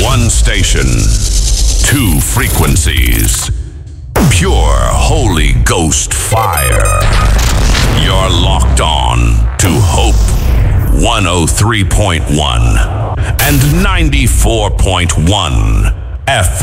One station, two frequencies. Pure Holy Ghost fire. You're locked on to Hope 103.1 and 94.1 FM.